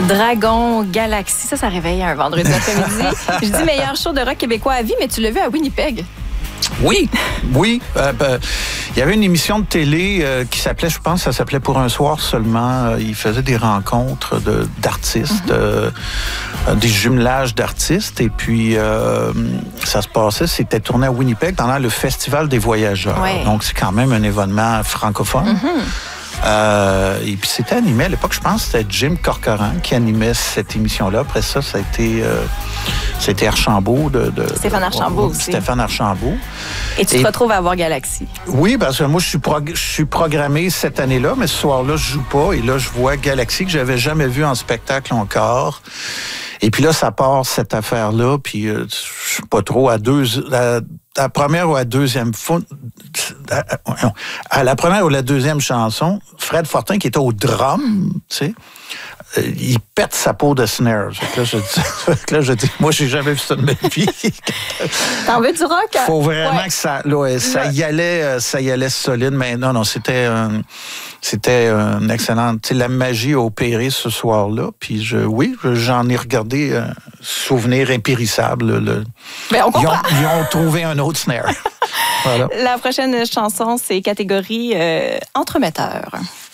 Dragon, Galaxy, ça réveille un vendredi après-midi. Je dis meilleur show de rock québécois à vie, mais tu l'as vu à Winnipeg. Oui. Il y avait une émission de télé qui s'appelait, je pense, ça s'appelait Pour un soir seulement. Il faisait des rencontres d'artistes, des jumelages d'artistes. Et puis, ça se passait, c'était tourné à Winnipeg pendant le Festival des voyageurs. Ouais. Donc, c'est quand même un événement francophone. Et puis c'était animé à l'époque, je pense que c'était Jim Corcoran qui animait cette émission-là. Après ça, ça a été Archambault. Stéphane Archambault aussi. Stéphane Archambault. Et tu te retrouves à voir Galaxy. Oui, parce que moi, je suis programmé cette année-là, mais ce soir-là, je joue pas. Et là, je vois Galaxy que j'avais jamais vu en spectacle encore. Et puis là, ça part cette affaire-là, puis je sais pas trop, à la première ou à la deuxième fois, à la première ou la deuxième chanson, Fred Fortin, qui était au drum, tu sais, il pète sa peau de snare. Là, je dis, moi, j'ai jamais vu ça de ma vie. T'en veux du rock? Faut vraiment que ça y allait solide, mais non, c'était un excellent. Tu sais, la magie a opéré ce soir-là. Puis j'en ai regardé un souvenir impérissable. Mais on comprend. Ils ont trouvé un autre snare. Voilà. La prochaine chanson, c'est catégorie entremetteur.